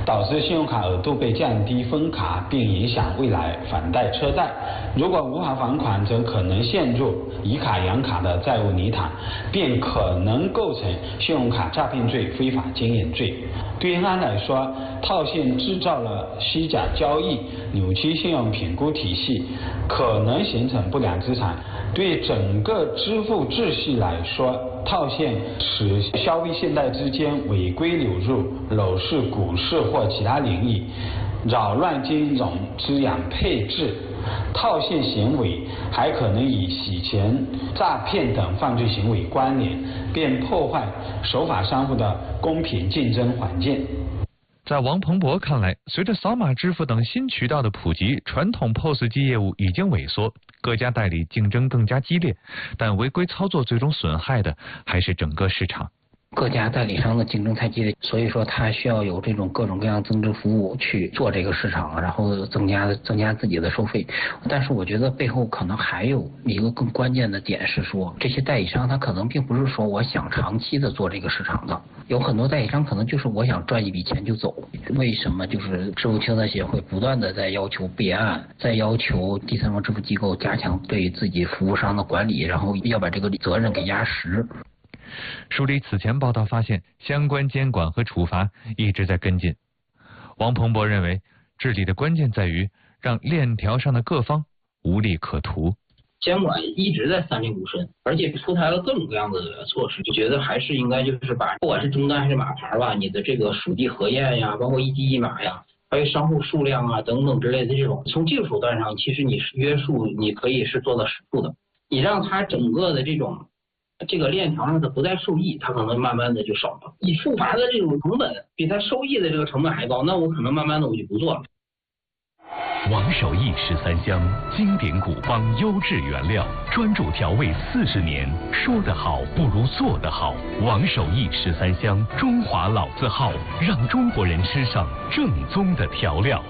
导致信用卡额度被降低分卡，并影响未来返贷车贷。如果无法还款，则可能陷入以卡养卡的债务泥潭，便可能构成信用卡诈骗罪、非法经营罪。对银行来说，套现制造了虚假交易，扭曲信用评估体系，可能形成不良资产。对整个支付秩序来说，套现使消费信贷之间违规流入楼市、股市或其他领域，扰乱金融资养配置。套现行为还可能与洗钱、诈骗等犯罪行为关联，并破坏守法商户的公平竞争环境。 在王鹏博看来，随着扫码支付等新渠道的普及，传统 POS 机业务已经萎缩，各家代理竞争更加激烈，但违规操作最终损害的还是整个市场。 各家代理商的竞争太激烈，所以说它需要有这种各种各样增值服务去做这个市场，然后增加自己的收费。但是我觉得背后可能还有一个更关键的点是说，这些代理商他可能并不是说我想长期的做这个市场的，有很多代理商可能就是我想赚一笔钱就走。为什么就是支付清算协会不断的在要求备案，在要求第三方支付机构加强对自己服务商的管理，然后要把这个责任给压实。 梳理此前报道发现，相关监管和处罚一直在跟进。王鹏博认为，治理的关键在于让链条上的各方无利可图。 监管一直在三令五申，而且出台了各种各样的措施，就觉得还是应该就是把不管是终端还是码牌吧，你的这个属地核验呀，包括一地一码呀，还有商户数量啊等等之类的这种，从技术手段上，其实你是约束，你可以是做到实处的。你让它整个的这个链条上它不再受益，它可能慢慢的就少了。你触发的这种成本比它收益的这个成本还高，那我可能慢慢的我就不做了。 王守义13香，经典古方优质原料，专注调味40年，说得好不如做得好。王守义13香，中华老字号，让中国人吃上正宗的调料。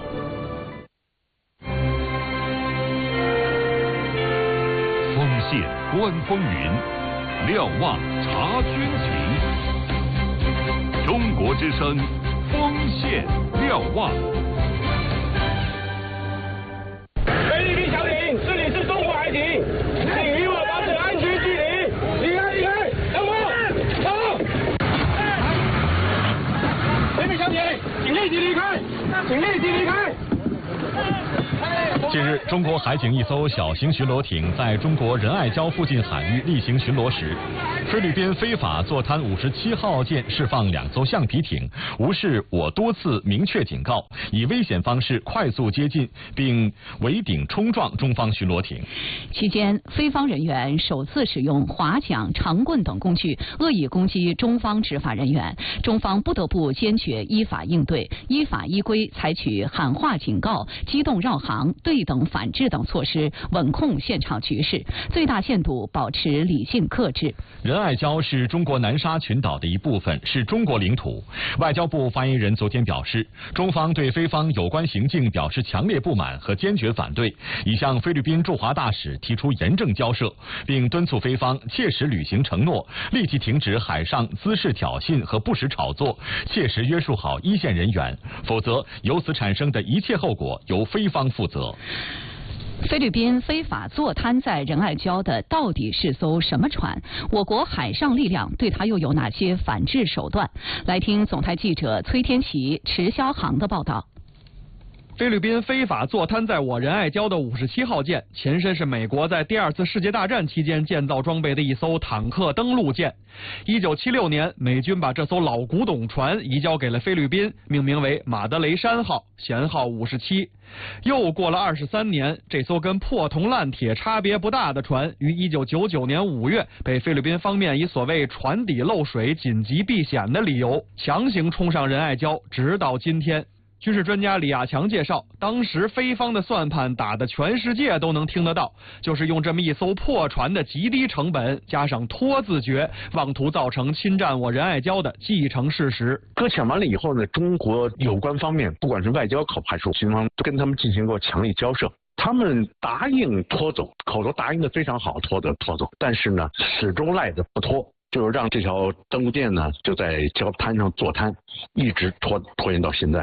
丰县观风云，瞭望察军情。中国之声，丰县瞭望。 菲律宾小艇，这里是中国海警，请与我保持安全距离。离开，离开，等我，走。菲律宾小艇，请立即离开，请立即离开。 近日，中国海警一艘小型巡逻艇在中国仁爱礁附近海域例行巡逻时，菲律宾非法坐滩57号舰释放2艘橡皮艇，无视我多次明确警告，以危险方式快速接近，并围顶冲撞中方巡逻艇。 期间，菲方人员首次使用划桨、长棍等工具恶意攻击中方执法人员，中方不得不坚决依法应对，依法依规采取喊话警告、机动绕行、对等反制等措施，稳控现场局势，最大限度保持理性克制。 仁爱礁是中国南沙群岛的一部分，是中国领土。外交部发言人昨天表示，中方对菲方有关行径表示强烈不满和坚决反对，已向菲律宾驻华大使提出严正交涉，并敦促菲方切实履行承诺，立即停止海上滋事挑衅和不实炒作，切实约束好一线人员，否则由此产生的一切后果由菲方负责。 菲律宾非法坐滩在仁爱礁的到底是艘什么船？我国海上力量对它又有哪些反制手段？来听总台记者崔天琪、池霄航的报道。 菲律宾非法坐滩在我仁爱礁的57号舰，前身是美国在第2次世界大战期间建造装备的一艘坦克登陆舰。1976年，美军把这艘老古董船移交给了菲律宾，命名为马德雷山号，舷号57。又过了23年，这艘跟破铜烂铁差别不大的船，于1999年5月被菲律宾方面以所谓船底漏水、紧急避险的理由，强行冲上仁爱礁，直到今天。军事专家李亚强介绍，当时菲方的算盘打得全世界都能听得到，就是用这么一艘破船的极低成本，加上拖字诀，妄图造成侵占我仁爱礁的既成事实。 搁浅完了以后呢，中国有关方面，不管是外交考还是军方，都跟他们进行过强力交涉。他们答应拖走，口头答应的非常好，拖走，但是呢，始终赖着不拖。就是让这条登陆舰呢就在礁滩上坐滩，一直拖延到现在。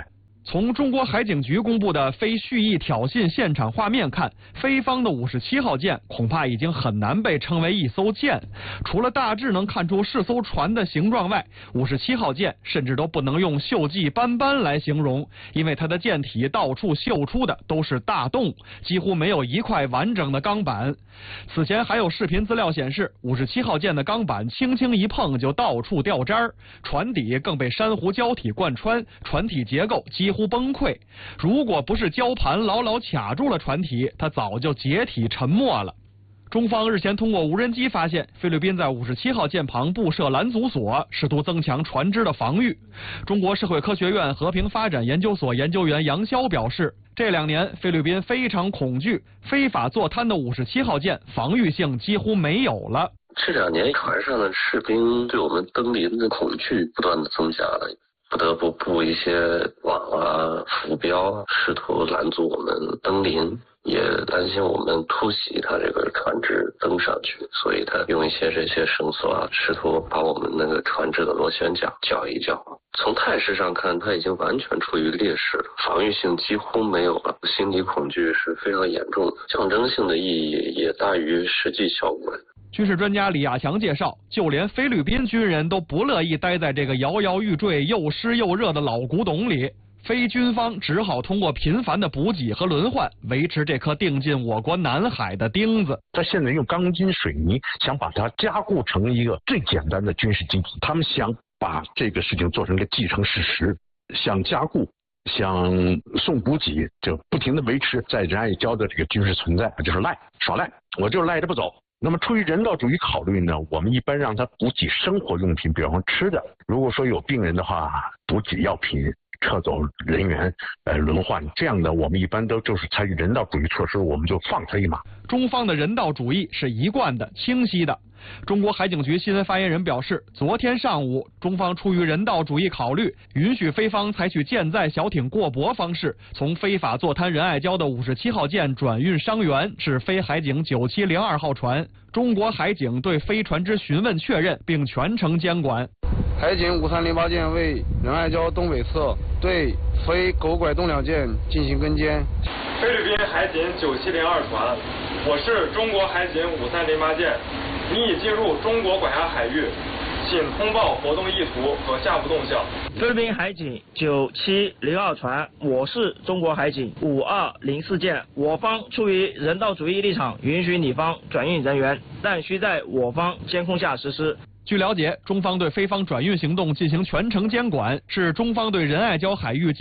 从中国海警局公布的非蓄意挑衅现场画面看，菲方的57号舰恐怕已经很难被称为一艘舰。除了大致能看出是艘船的形状外，57号舰甚至都不能用锈迹斑斑来形容，因为它的舰体到处锈出的都是大洞，几乎没有一块完整的钢板。此前还有视频资料显示，57号舰的钢板轻轻一碰就到处掉渣儿，船底更被珊瑚礁体贯穿，船体结构几乎崩溃。如果不是礁盘牢牢卡住了船体，它早就解体沉没了。中方日前通过无人机发现，菲律宾在57号舰旁布设拦阻索，试图增强船只的防御。中国社会科学院和平发展研究所研究员杨潇表示，这2年菲律宾非常恐惧，非法坐滩的57号舰防御性几乎没有了。 这2年船上的士兵对我们登临的恐惧不断的增加了，不得不布一些网啊、浮标，试图拦阻我们登临，也担心我们突袭他这个船只登上去，所以他用一些这些绳索啊，试图把我们那个船只的螺旋桨搅一搅。从态势上看，他已经完全处于劣势了，防御性几乎没有了，心理恐惧是非常严重的，象征性的意义也大于实际效果。 军事专家李亚强介绍，就连菲律宾军人都不乐意待在这个摇摇欲坠、又湿又热的老古董里，非军方只好通过频繁的补给和轮换，维持这颗钉进我国南海的钉子。 他现在用钢筋水泥想把它加固成一个最简单的军事机体，他们想把这个事情做成一个既成事实，想加固，想送补给，就不停的维持在仁爱礁的这个军事存在，就是耍赖，我就赖着不走。那么出于人道主义考虑呢，我们一般让他补给生活用品，比方说吃的。如果说有病人的话，补给药品，撤走人员，轮换，这样的我们一般都就是采取人道主义措施，我们就放他一马。 中方的人道主义是一贯的、清晰的。中国海警局新闻发言人表示，昨天上午，中方出于人道主义考虑，允许菲方采取舰载小艇过泊方式，从非法坐滩仁爱礁的57号舰转运伤员至菲海警9702号船。中国海警对菲船只询问确认，并全程监管。 海警5308舰为仁爱礁东北侧对非狗拐动两舰进行跟监。 菲律宾海警9702船，我是中国海警5308舰，你已进入中国管辖海域，请通报活动意图和下步动向。 菲律宾海警9702船，我是中国海警5204舰，我方出于人道主义立场，允许你方转运人员，但需在我方监控下实施。 据了解，中方对菲方转运行动进行全程监管，是中方对仁爱礁海域